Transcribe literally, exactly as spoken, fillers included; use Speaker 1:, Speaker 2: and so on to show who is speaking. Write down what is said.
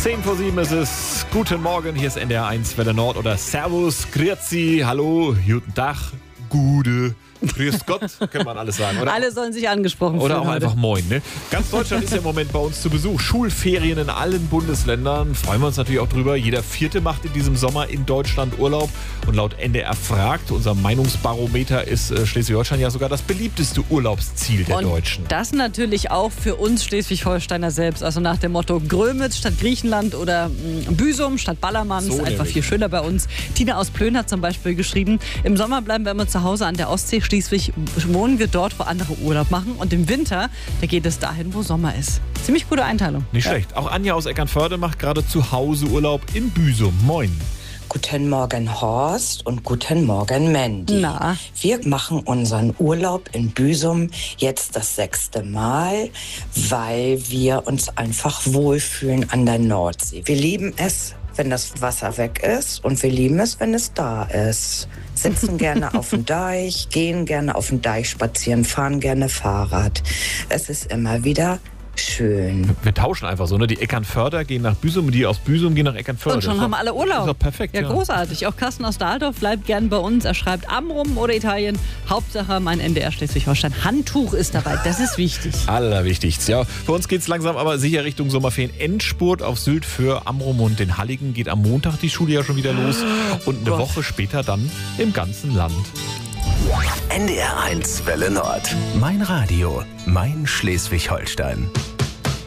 Speaker 1: zehn vor sieben ist es. Guten Morgen, hier ist N D R eins Welle Nord oder Servus, Grüezi, hallo, guten Tag, Gude, Grüß Gott, kann man alles sagen, oder?
Speaker 2: Alle sollen sich angesprochen fühlen.
Speaker 1: Oder auch
Speaker 2: heute.
Speaker 1: einfach Moin, ne? Ganz Deutschland ist ja im Moment bei uns zu Besuch. Schulferien in allen Bundesländern. Freuen wir uns natürlich auch drüber. Jeder Vierte macht in diesem Sommer in Deutschland Urlaub. Und laut N D R fragt, unser Meinungsbarometer, ist äh, Schleswig-Holstein ja sogar das beliebteste Urlaubsziel der
Speaker 2: Und
Speaker 1: Deutschen.
Speaker 2: das natürlich auch für uns Schleswig-Holsteiner selbst. Also nach dem Motto Grömitz statt Griechenland oder mh, Büsum statt Ballermann.
Speaker 1: So
Speaker 2: ist einfach
Speaker 1: nämlich.
Speaker 2: viel schöner bei uns. Tina aus Plön hat zum Beispiel geschrieben, im Sommer bleiben wir immer zu Hause an der Ostsee. Schließlich wohnen wir dort, wo andere Urlaub machen. Und im Winter, da geht es dahin, wo Sommer ist. Ziemlich gute Einteilung.
Speaker 1: Nicht
Speaker 2: Ja.
Speaker 1: schlecht. Auch Anja aus Eckernförde macht gerade zu Hause Urlaub in Büsum. Moin.
Speaker 3: Guten Morgen Horst und guten Morgen Mandy.
Speaker 2: Na?
Speaker 3: Wir machen unseren Urlaub in Büsum jetzt das sechste Mal, weil wir uns einfach wohlfühlen an der Nordsee. Wir lieben es, wenn das Wasser weg ist, und wir lieben es, wenn es da ist. Sitzen gerne auf dem Deich, gehen gerne auf dem Deich spazieren, fahren gerne Fahrrad. Es ist immer wieder schön.
Speaker 1: Wir tauschen einfach so, ne? Die Eckernförder gehen nach Büsum und die aus Büsum gehen nach Eckernförde.
Speaker 2: Und schon
Speaker 1: Ist doch-
Speaker 2: haben alle Urlaub.
Speaker 1: Ist doch perfekt,
Speaker 2: Ja,
Speaker 1: ja.
Speaker 2: großartig. Auch Carsten aus Dahldorf bleibt gern bei uns. Er schreibt Amrum oder Italien. Hauptsache mein N D R Schleswig-Holstein. Handtuch ist dabei. Das ist wichtig.
Speaker 1: Allerwichtigst, ja. Für uns geht's langsam aber sicher Richtung Sommerferien. Endspurt auf Sylt für Amrum und den Halligen geht am Montag die Schule ja schon wieder los. Und eine
Speaker 2: Gott.
Speaker 1: Woche später dann im ganzen Land.
Speaker 4: N D R eins Welle Nord. Mein Radio, mein Schleswig-Holstein.